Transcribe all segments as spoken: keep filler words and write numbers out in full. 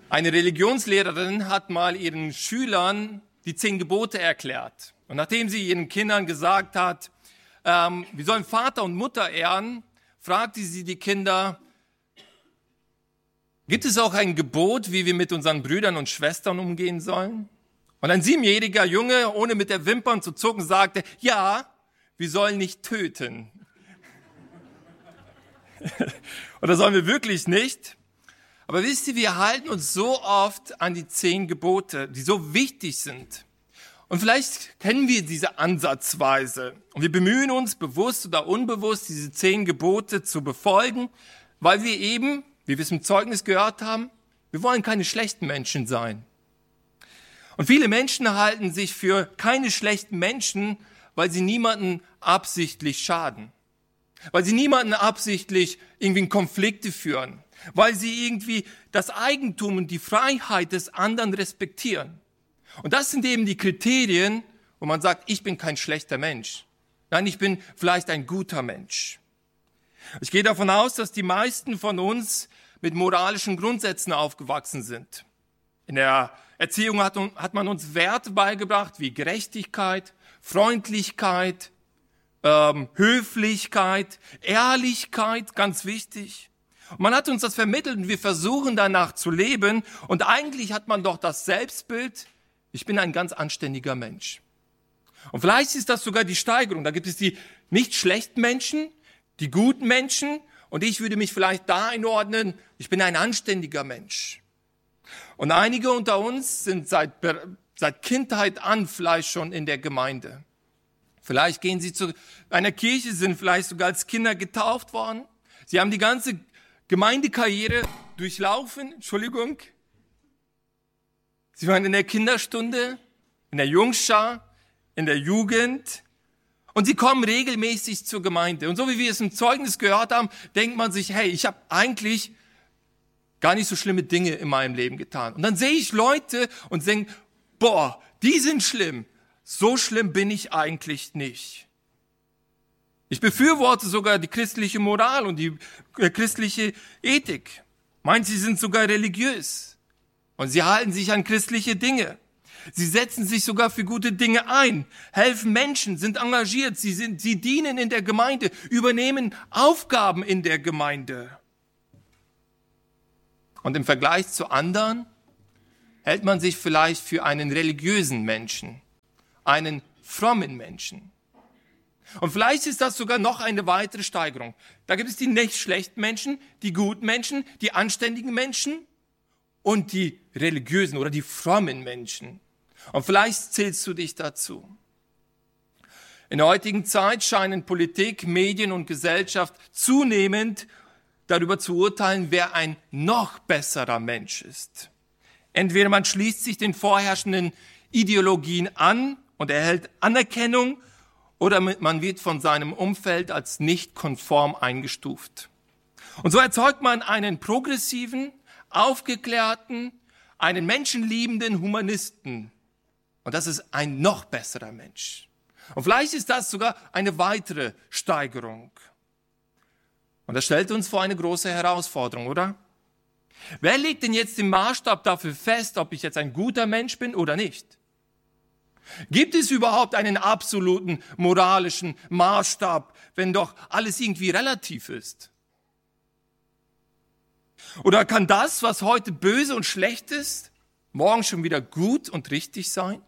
Eine Religionslehrerin hat mal ihren Schülern die zehn Gebote erklärt. Und nachdem sie ihren Kindern gesagt hat, ähm, wir sollen Vater und Mutter ehren, fragte sie die Kinder, gibt es auch ein Gebot, wie wir mit unseren Brüdern und Schwestern umgehen sollen? Und ein siebenjähriger Junge, ohne mit der Wimpern zu zucken, sagte, ja, wir sollen nicht töten. Oder sollen wir wirklich nicht? Aber wisst ihr, wir halten uns so oft an die zehn Gebote, die so wichtig sind. Und vielleicht kennen wir diese Ansatzweise. Und wir bemühen uns, bewusst oder unbewusst, diese zehn Gebote zu befolgen, weil wir eben, wie wir es im Zeugnis gehört haben, wir wollen keine schlechten Menschen sein. Und viele Menschen halten sich für keine schlechten Menschen, weil sie niemanden absichtlich schaden. Weil sie niemanden absichtlich irgendwie in Konflikte führen. Weil sie irgendwie das Eigentum und die Freiheit des anderen respektieren. Und das sind eben die Kriterien, wo man sagt, ich bin kein schlechter Mensch. Nein, ich bin vielleicht ein guter Mensch. Ich gehe davon aus, dass die meisten von uns mit moralischen Grundsätzen aufgewachsen sind. In der Erziehung hat, hat man uns Werte beigebracht wie Gerechtigkeit, Freundlichkeit, ähm, Höflichkeit, Ehrlichkeit, ganz wichtig. Und man hat uns das vermittelt und wir versuchen danach zu leben. Und eigentlich hat man doch das Selbstbild, ich bin ein ganz anständiger Mensch. Und vielleicht ist das sogar die Steigerung. Da gibt es die nicht schlechten Menschen, die guten Menschen. Und ich würde mich vielleicht da einordnen, ich bin ein anständiger Mensch. Und einige unter uns sind seit, seit Kindheit an vielleicht schon in der Gemeinde. Vielleicht gehen sie zu einer Kirche, sind vielleicht sogar als Kinder getauft worden. Sie haben die ganze Gemeindekarriere durchlaufen, Entschuldigung. Sie waren in der Kinderstunde, in der Jungschar, in der Jugend und sie kommen regelmäßig zur Gemeinde. Und so wie wir es im Zeugnis gehört haben, denkt man sich, hey, ich habe eigentlich gar nicht so schlimme Dinge in meinem Leben getan. Und dann sehe ich Leute und denke, boah, die sind schlimm. So schlimm bin ich eigentlich nicht. Ich befürworte sogar die christliche Moral und die äh, christliche Ethik. Manche sind sogar religiös und sie halten sich an christliche Dinge. Sie setzen sich sogar für gute Dinge ein, helfen Menschen, sind engagiert, sie, sind, sie dienen in der Gemeinde, übernehmen Aufgaben in der Gemeinde. Und im Vergleich zu anderen hält man sich vielleicht für einen religiösen Menschen, einen frommen Menschen. Und vielleicht ist das sogar noch eine weitere Steigerung. Da gibt es die nicht schlechten Menschen, die guten Menschen, die anständigen Menschen und die religiösen oder die frommen Menschen. Und vielleicht zählst du dich dazu. In der heutigen Zeit scheinen Politik, Medien und Gesellschaft zunehmend darüber zu urteilen, wer ein noch besserer Mensch ist. Entweder man schließt sich den vorherrschenden Ideologien an und erhält Anerkennung, oder man wird von seinem Umfeld als nicht konform eingestuft. Und so erzeugt man einen progressiven, aufgeklärten, einen menschenliebenden Humanisten. Und das ist ein noch besserer Mensch. Und vielleicht ist das sogar eine weitere Steigerung. Und das stellt uns vor eine große Herausforderung, oder? Wer legt denn jetzt den Maßstab dafür fest, ob ich jetzt ein guter Mensch bin oder nicht? Gibt es überhaupt einen absoluten moralischen Maßstab, wenn doch alles irgendwie relativ ist? Oder kann das, was heute böse und schlecht ist, morgen schon wieder gut und richtig sein?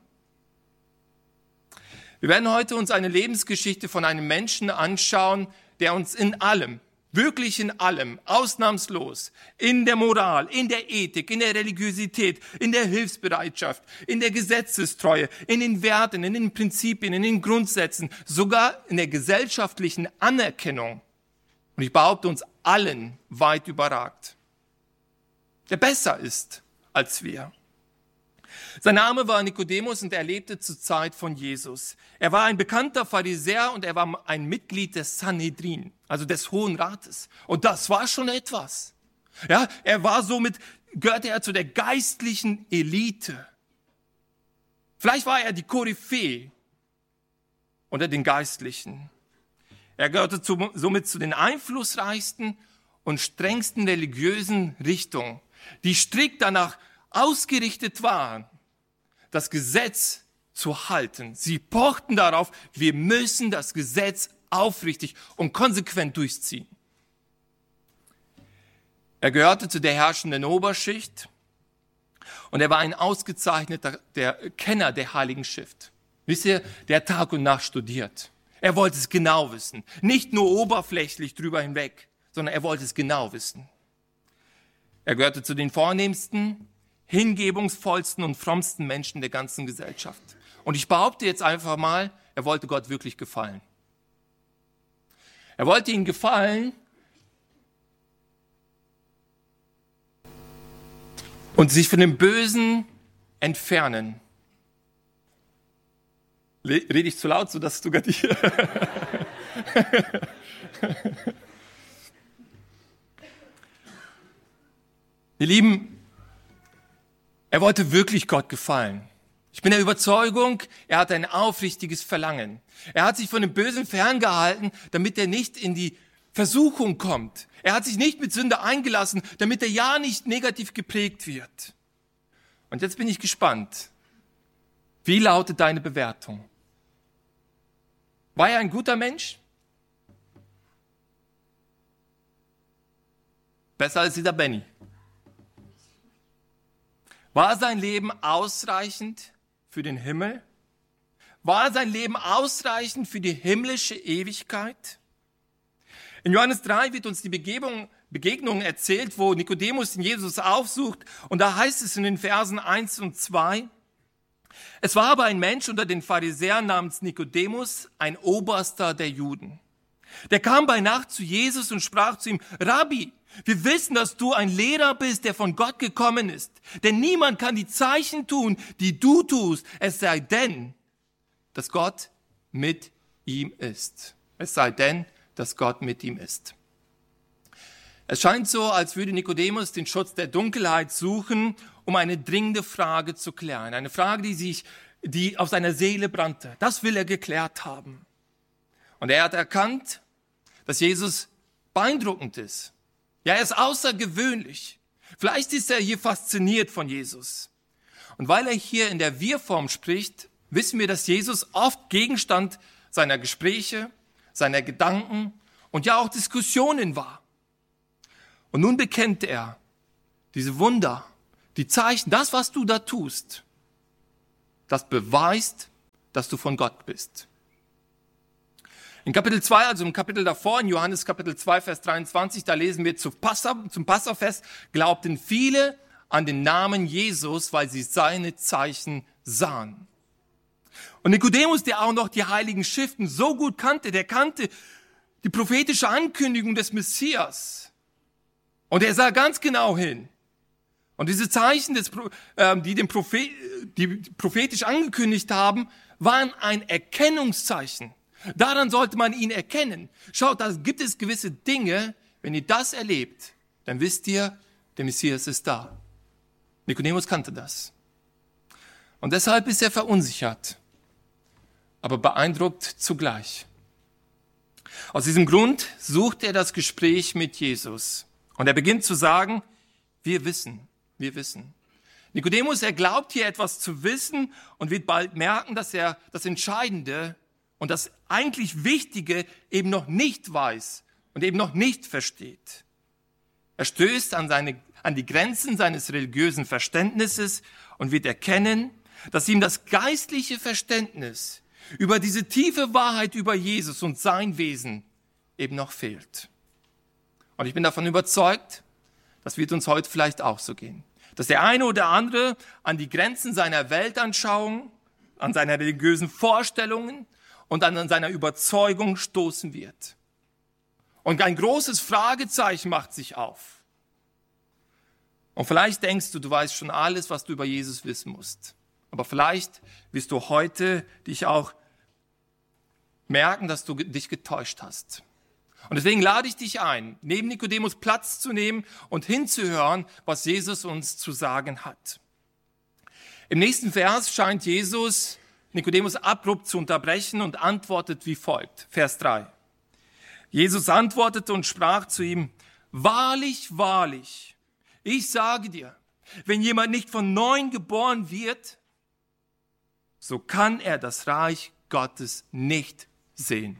Wir werden heute uns eine Lebensgeschichte von einem Menschen anschauen, der uns in allem, wirklich in allem, ausnahmslos, in der Moral, in der Ethik, in der Religiosität, in der Hilfsbereitschaft, in der Gesetzestreue, in den Werten, in den Prinzipien, in den Grundsätzen, sogar in der gesellschaftlichen Anerkennung, und ich behaupte uns allen weit überragt, der besser ist als wir. Sein Name war Nikodemus und er lebte zur Zeit von Jesus. Er war ein bekannter Pharisäer und er war ein Mitglied des Sanhedrin, also des Hohen Rates. Und das war schon etwas. Ja, er war somit, gehörte er zu der geistlichen Elite. Vielleicht war er die Koryphäe unter den Geistlichen. Er gehörte zu, somit zu den einflussreichsten und strengsten religiösen Richtungen, die strikt danach ausgerichtet waren, das Gesetz zu halten. Sie pochten darauf, wir müssen das Gesetz aufrichtig und konsequent durchziehen. Er gehörte zu der herrschenden Oberschicht und er war ein ausgezeichneter der Kenner der Heiligen Schrift. Wisst ihr, der hat Tag und Nacht studiert. Er wollte es genau wissen. Nicht nur oberflächlich drüber hinweg, sondern er wollte es genau wissen. Er gehörte zu den vornehmsten, hingebungsvollsten und frommsten Menschen der ganzen Gesellschaft. Und ich behaupte jetzt einfach mal, er wollte Gott wirklich gefallen. Er wollte ihm gefallen und sich von dem Bösen entfernen. Rede ich zu laut, sodass du gar nicht... Ihr Lieben, er wollte wirklich Gott gefallen. Ich bin der Überzeugung, er hatte ein aufrichtiges Verlangen. Er hat sich von dem Bösen ferngehalten, damit er nicht in die Versuchung kommt. Er hat sich nicht mit Sünde eingelassen, damit er ja nicht negativ geprägt wird. Und jetzt bin ich gespannt. Wie lautet deine Bewertung? War er ein guter Mensch? Besser als dieser Benny. War sein Leben ausreichend für den Himmel? War sein Leben ausreichend für die himmlische Ewigkeit? In Johannes drei wird uns die Begebung, Begegnung erzählt, wo Nikodemus den Jesus aufsucht. Und da heißt es in den Versen eins und zwei, es war aber ein Mensch unter den Pharisäern namens Nikodemus, ein Oberster der Juden. Der kam bei Nacht zu Jesus und sprach zu ihm, Rabbi, wir wissen, dass du ein Lehrer bist, der von Gott gekommen ist. Denn niemand kann die Zeichen tun, die du tust, es sei denn, dass Gott mit ihm ist. Es sei denn, dass Gott mit ihm ist. Es scheint so, als würde Nikodemus den Schutz der Dunkelheit suchen, um eine dringende Frage zu klären. Eine Frage, die sich, die auf seiner Seele brannte. Das will er geklärt haben. Und er hat erkannt, dass Jesus beeindruckend ist. Ja, er ist außergewöhnlich. Vielleicht ist er hier fasziniert von Jesus. Und weil er hier in der Wir-Form spricht, wissen wir, dass Jesus oft Gegenstand seiner Gespräche, seiner Gedanken und ja auch Diskussionen war. Und nun bekennt er diese Wunder, die Zeichen, das, was du da tust, das beweist, dass du von Gott bist. In Kapitel zwei, also im Kapitel davor, in Johannes Kapitel zwei, Vers dreiundzwanzig, da lesen wir, zum Passafest glaubten viele an den Namen Jesus, weil sie seine Zeichen sahen. Und Nikodemus, der auch noch die Heiligen Schriften so gut kannte, der kannte die prophetische Ankündigung des Messias. Und er sah ganz genau hin. Und diese Zeichen, des, äh, die, den Prophet, die prophetisch angekündigt haben, waren ein Erkennungszeichen. Daran sollte man ihn erkennen. Schaut, da gibt es gewisse Dinge, wenn ihr das erlebt, dann wisst ihr, der Messias ist da. Nikodemus kannte das. Und deshalb ist er verunsichert, aber beeindruckt zugleich. Aus diesem Grund sucht er das Gespräch mit Jesus. Und er beginnt zu sagen, wir wissen, wir wissen. Nikodemus, er glaubt hier etwas zu wissen und wird bald merken, dass er das Entscheidende und das eigentlich Wichtige eben noch nicht weiß und eben noch nicht versteht. Er stößt an, seine, an die Grenzen seines religiösen Verständnisses und wird erkennen, dass ihm das geistliche Verständnis über diese tiefe Wahrheit über Jesus und sein Wesen eben noch fehlt. Und ich bin davon überzeugt, das wird uns heute vielleicht auch so gehen, dass der eine oder andere an die Grenzen seiner Weltanschauung, an seiner religiösen Vorstellungen und an seiner Überzeugung stoßen wird. Und ein großes Fragezeichen macht sich auf. Und vielleicht denkst du, du weißt schon alles, was du über Jesus wissen musst. Aber vielleicht wirst du heute dich auch merken, dass du dich getäuscht hast. Und deswegen lade ich dich ein, neben Nikodemus Platz zu nehmen und hinzuhören, was Jesus uns zu sagen hat. Im nächsten Vers scheint Jesus Nikodemus abrupt zu unterbrechen und antwortet wie folgt. Vers drei. Jesus antwortete und sprach zu ihm, wahrlich, wahrlich, ich sage dir, wenn jemand nicht von neuem geboren wird, so kann er das Reich Gottes nicht sehen.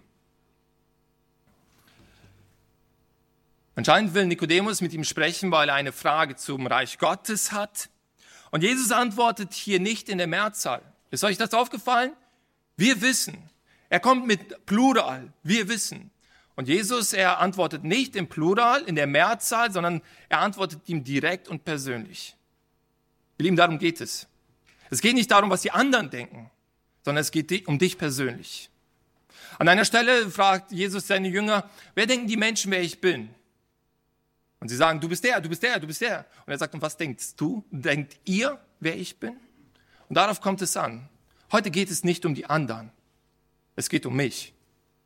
Anscheinend will Nikodemus mit ihm sprechen, weil er eine Frage zum Reich Gottes hat. Und Jesus antwortet hier nicht in der Mehrzahl. Ist euch das aufgefallen? Wir wissen. Er kommt mit Plural. Wir wissen. Und Jesus, er antwortet nicht im Plural, in der Mehrzahl, sondern er antwortet ihm direkt und persönlich. Ihr Lieben, darum geht es. Es geht nicht darum, was die anderen denken, sondern es geht um dich persönlich. An einer Stelle fragt Jesus seine Jünger, wer denken die Menschen, wer ich bin? Und sie sagen, du bist der, du bist der, du bist der. Und er sagt, und was denkst du? Denkt ihr, wer ich bin? Und darauf kommt es an. Heute geht es nicht um die anderen. Es geht um mich.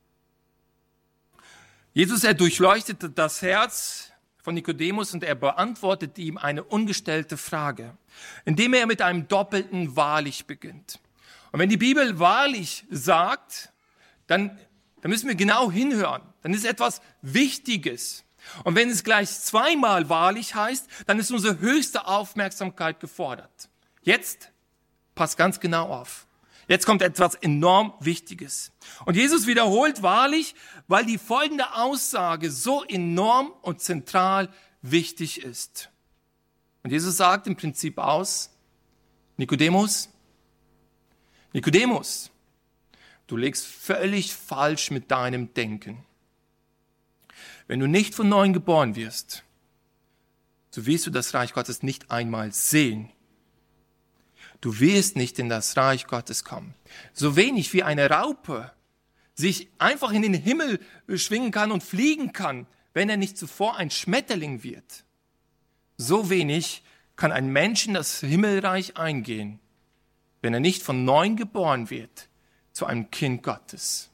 Jesus, er durchleuchtete das Herz von Nikodemus und er beantwortet ihm eine ungestellte Frage, indem er mit einem doppelten wahrlich beginnt. Und wenn die Bibel wahrlich sagt, dann, dann müssen wir genau hinhören. Dann ist etwas Wichtiges. Und wenn es gleich zweimal wahrlich heißt, dann ist unsere höchste Aufmerksamkeit gefordert. Jetzt passt ganz genau auf. Jetzt kommt etwas enorm Wichtiges. Und Jesus wiederholt wahrlich, weil die folgende Aussage so enorm und zentral wichtig ist. Und Jesus sagt im Prinzip aus, Nikodemus, Nikodemus, du liegst völlig falsch mit deinem Denken. Wenn du nicht von neuem geboren wirst, so wirst du das Reich Gottes nicht einmal sehen. Du wirst nicht in das Reich Gottes kommen. So wenig wie eine Raupe sich einfach in den Himmel schwingen kann und fliegen kann, wenn er nicht zuvor ein Schmetterling wird. So wenig kann ein Mensch in das Himmelreich eingehen, wenn er nicht von neuem geboren wird zu einem Kind Gottes.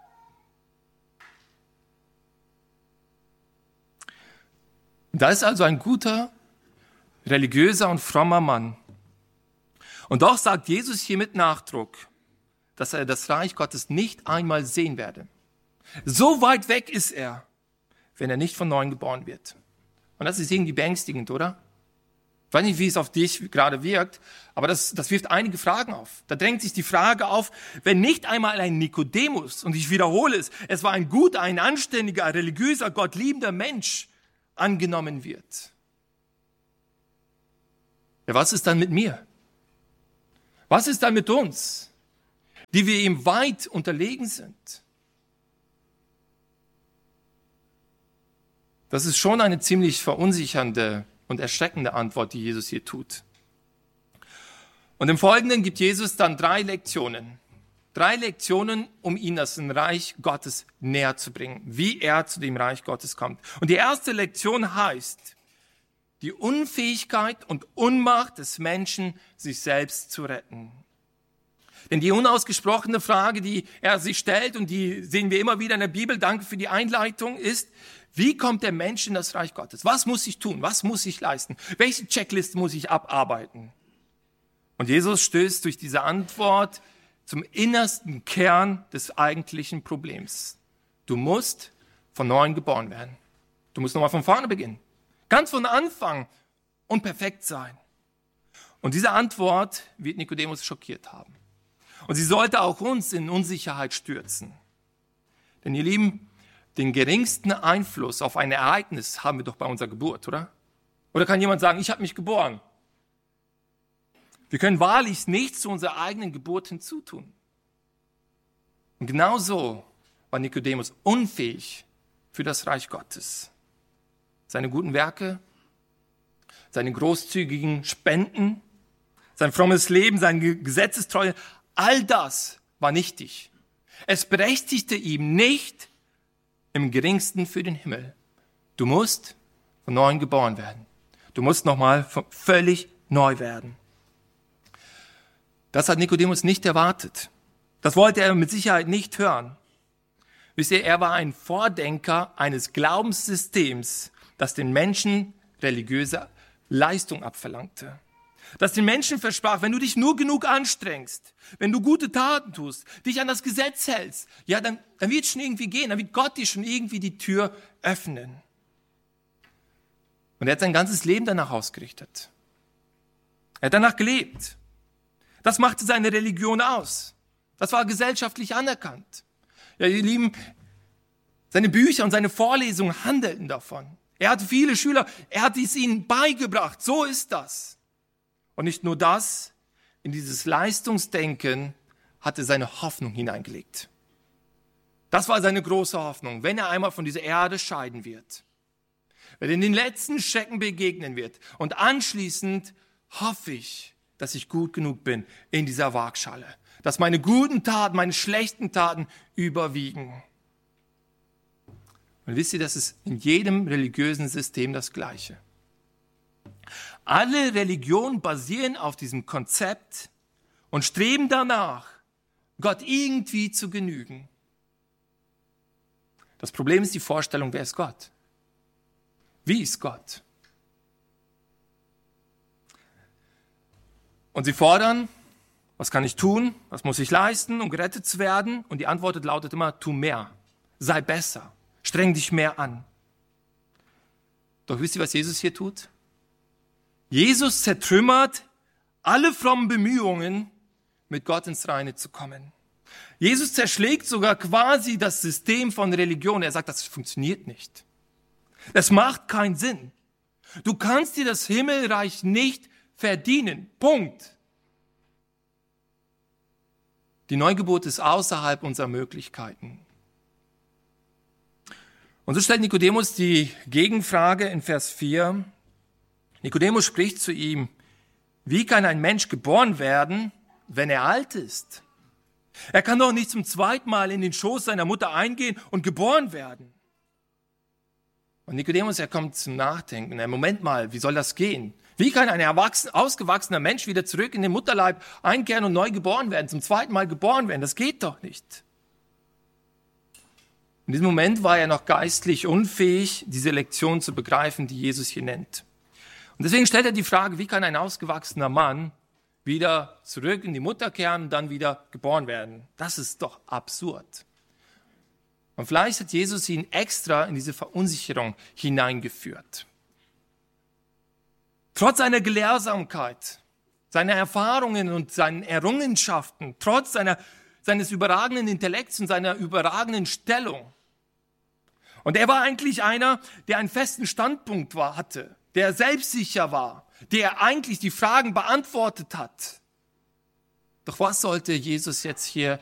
Da ist also ein guter, religiöser und frommer Mann. Und doch sagt Jesus hier mit Nachdruck, dass er das Reich Gottes nicht einmal sehen werde. So weit weg ist er, wenn er nicht von neuem geboren wird. Und das ist irgendwie beängstigend, oder? Ich weiß nicht, wie es auf dich gerade wirkt, aber das, das wirft einige Fragen auf. Da drängt sich die Frage auf, wenn nicht einmal ein Nikodemus, und ich wiederhole es, es war ein guter, ein anständiger, religiöser, gottliebender Mensch, angenommen wird. Ja, was ist dann mit mir? Was ist dann mit uns, die wir ihm weit unterlegen sind? Das ist schon eine ziemlich verunsichernde und erschreckende Antwort, die Jesus hier tut. Und im Folgenden gibt Jesus dann drei Lektionen. Drei Lektionen, um ihn das Reich Gottes näher zu bringen, wie er zu dem Reich Gottes kommt. Und die erste Lektion heißt, die Unfähigkeit und Unmacht des Menschen, sich selbst zu retten. Denn die unausgesprochene Frage, die er sich stellt, und die sehen wir immer wieder in der Bibel, danke für die Einleitung, ist, wie kommt der Mensch in das Reich Gottes? Was muss ich tun? Was muss ich leisten? Welche Checkliste muss ich abarbeiten? Und Jesus stößt durch diese Antwort zum innersten Kern des eigentlichen Problems. Du musst von neuem geboren werden. Du musst nochmal von vorne beginnen. Ganz von Anfang und perfekt sein. Und diese Antwort wird Nikodemus schockiert haben. Und sie sollte auch uns in Unsicherheit stürzen. Denn ihr Lieben, den geringsten Einfluss auf ein Ereignis haben wir doch bei unserer Geburt, oder? Oder kann jemand sagen, ich habe mich geboren? Wir können wahrlich nichts zu unserer eigenen Geburt hinzutun. Und genau so war Nikodemus unfähig für das Reich Gottes. Seine guten Werke, seine großzügigen Spenden, sein frommes Leben, seine Gesetzestreue, all das war nichtig. Es berechtigte ihm nicht im geringsten für den Himmel. Du musst von neuem geboren werden. Du musst nochmal völlig neu werden. Das hat Nikodemus nicht erwartet. Das wollte er mit Sicherheit nicht hören. Wisst ihr, er war ein Vordenker eines Glaubenssystems, das den Menschen religiöse Leistung abverlangte. Das den Menschen versprach, wenn du dich nur genug anstrengst, wenn du gute Taten tust, dich an das Gesetz hältst, ja, dann, dann wird es schon irgendwie gehen, dann wird Gott dir schon irgendwie die Tür öffnen. Und er hat sein ganzes Leben danach ausgerichtet. Er hat danach gelebt. Das machte seine Religion aus. Das war gesellschaftlich anerkannt. Ja, ihr Lieben, seine Bücher und seine Vorlesungen handelten davon. Er hatte viele Schüler, er hat es ihnen beigebracht. So ist das. Und nicht nur das, in dieses Leistungsdenken hat er seine Hoffnung hineingelegt. Das war seine große Hoffnung, wenn er einmal von dieser Erde scheiden wird. Wenn er in den letzten Schrecken begegnen wird. Und anschließend hoffe ich, dass ich gut genug bin in dieser Waagschale. Dass meine guten Taten, meine schlechten Taten überwiegen. Und wisst ihr, das ist in jedem religiösen System das Gleiche. Alle Religionen basieren auf diesem Konzept und streben danach, Gott irgendwie zu genügen. Das Problem ist die Vorstellung, wer ist Gott? Wie ist Gott? Und sie fordern, was kann ich tun, was muss ich leisten, um gerettet zu werden? Und die Antwort lautet immer, tu mehr, sei besser, streng dich mehr an. Doch wisst ihr, was Jesus hier tut? Jesus zertrümmert alle frommen Bemühungen, mit Gott ins Reine zu kommen. Jesus zerschlägt sogar quasi das System von Religion. Er sagt, das funktioniert nicht. Das macht keinen Sinn. Du kannst dir das Himmelreich nicht verdienen. Punkt. Die Neugeburt ist außerhalb unserer Möglichkeiten. Und so stellt Nikodemus die Gegenfrage in Vers vier. Nikodemus spricht zu ihm, wie kann ein Mensch geboren werden, wenn er alt ist? Er kann doch nicht zum zweiten Mal in den Schoß seiner Mutter eingehen und geboren werden. Und Nikodemus, er kommt zum Nachdenken. Moment mal, wie soll das gehen? Wie kann ein erwachsen, ausgewachsener Mensch wieder zurück in den Mutterleib einkehren und neu geboren werden, zum zweiten Mal geboren werden? Das geht doch nicht. In diesem Moment war er noch geistlich unfähig, diese Lektion zu begreifen, die Jesus hier nennt. Und deswegen stellt er die Frage, wie kann ein ausgewachsener Mann wieder zurück in die Mutter kehren und dann wieder geboren werden? Das ist doch absurd. Und vielleicht hat Jesus ihn extra in diese Verunsicherung hineingeführt. Trotz seiner Gelehrsamkeit, seiner Erfahrungen und seinen Errungenschaften, trotz seiner, seines überragenden Intellekts und seiner überragenden Stellung. Und er war eigentlich einer, der einen festen Standpunkt war, hatte, der selbstsicher war, der eigentlich die Fragen beantwortet hat. Doch was sollte Jesus jetzt hier